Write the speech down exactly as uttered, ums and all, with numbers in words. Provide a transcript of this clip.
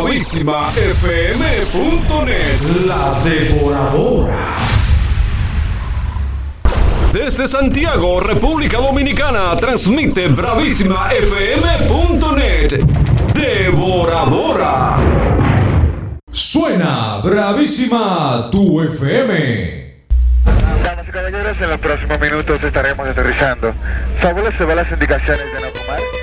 bravísima f m punto net. La Devoradora. Desde Santiago, República Dominicana, transmite bravísima f m punto net. Devoradora. Suena Bravísima tu F M. Damas y caballeros, en los próximos minutos estaremos aterrizando. Favor, se ve las indicaciones de no fumar.